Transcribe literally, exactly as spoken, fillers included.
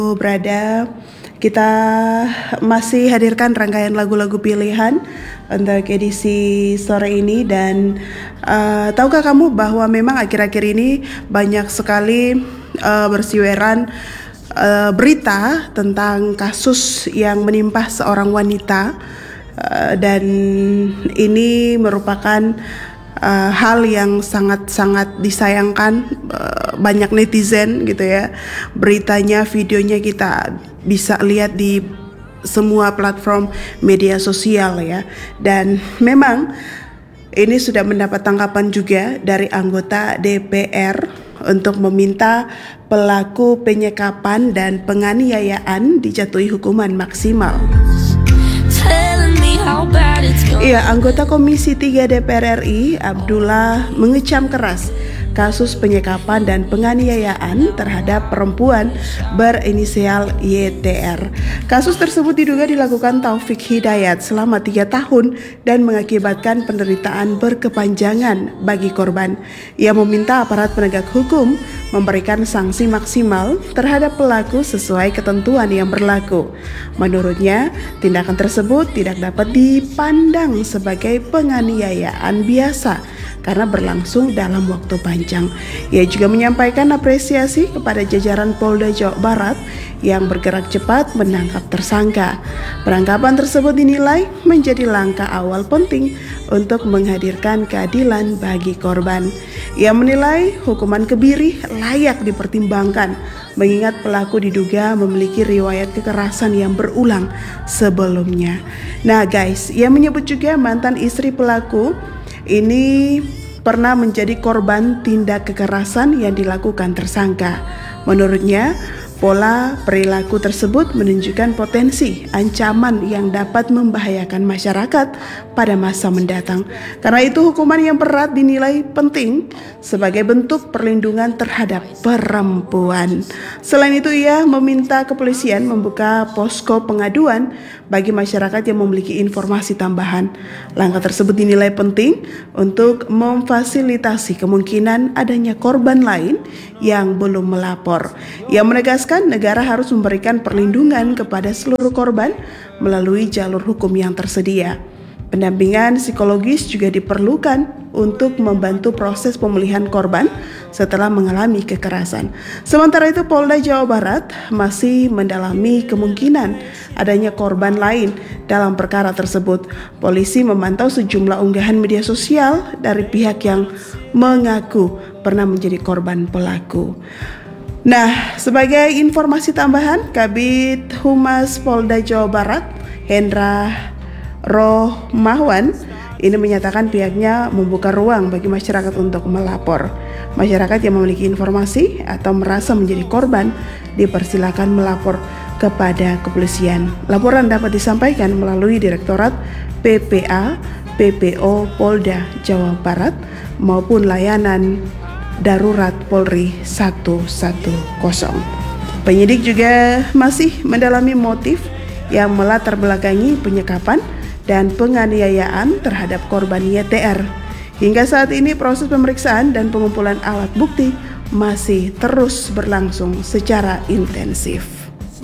Berada, kita masih hadirkan rangkaian lagu-lagu pilihan untuk edisi sore ini. Dan uh, tahukah kamu bahwa memang akhir-akhir ini banyak sekali uh, berseliweran uh, berita tentang kasus yang menimpa seorang wanita, uh, dan ini merupakan Uh, hal yang sangat-sangat disayangkan. Uh, banyak netizen gitu ya, beritanya, videonya kita bisa lihat di semua platform media sosial ya. Dan memang ini sudah mendapat tanggapan juga dari anggota D P R untuk meminta pelaku penyekapan dan penganiayaan dijatuhi hukuman maksimal. Iya, anggota Komisi tiga D P R R I Abdullah mengecam keras kasus penyekapan dan penganiayaan terhadap perempuan berinisial Y T R. Kasus tersebut diduga dilakukan Taufik Hidayat selama tiga tahun dan mengakibatkan penderitaan berkepanjangan bagi korban. Ia meminta aparat penegak hukum memberikan sanksi maksimal terhadap pelaku sesuai ketentuan yang berlaku. Menurutnya, tindakan tersebut tidak dapat dipandang sebagai penganiayaan biasa karena berlangsung dalam waktu panjang. Ia juga menyampaikan apresiasi kepada jajaran Polda Jawa Barat yang bergerak cepat menangkap tersangka. Penangkapan tersebut dinilai menjadi langkah awal penting untuk menghadirkan keadilan bagi korban. Ia menilai hukuman kebiri layak dipertimbangkan, mengingat pelaku diduga memiliki riwayat kekerasan yang berulang sebelumnya. Nah guys, ia menyebut juga mantan istri pelaku ini pernah menjadi korban tindak kekerasan yang dilakukan tersangka. Menurutnya, pola perilaku tersebut menunjukkan potensi ancaman yang dapat membahayakan masyarakat pada masa mendatang. Karena itu, hukuman yang berat dinilai penting sebagai bentuk perlindungan terhadap perempuan. Selain itu, ia meminta kepolisian membuka posko pengaduan bagi masyarakat yang memiliki informasi tambahan. Langkah tersebut dinilai penting untuk memfasilitasi kemungkinan adanya korban lain yang belum melapor. Ia menegaskan negara harus memberikan perlindungan kepada seluruh korban melalui jalur hukum yang tersedia. Pendampingan psikologis juga diperlukan untuk membantu proses pemulihan korban setelah mengalami kekerasan. Sementara itu, Polda Jawa Barat masih mendalami kemungkinan adanya korban lain dalam perkara tersebut. Polisi memantau sejumlah unggahan media sosial dari pihak yang mengaku pernah menjadi korban pelaku. Nah, sebagai informasi tambahan, Kabid Humas Polda Jawa Barat, Hendra Rohmawan, ini menyatakan pihaknya membuka ruang bagi masyarakat untuk melapor. Masyarakat yang memiliki informasi atau merasa menjadi korban dipersilakan melapor kepada kepolisian. Laporan dapat disampaikan melalui Direktorat P P A P P O Polda Jawa Barat maupun layanan darurat Polri satu satu nol. Penyidik juga masih mendalami motif yang melatar belakangi penyekapan dan penganiayaan terhadap korban Y T R. Hingga saat ini proses pemeriksaan dan pengumpulan alat bukti masih terus berlangsung secara intensif.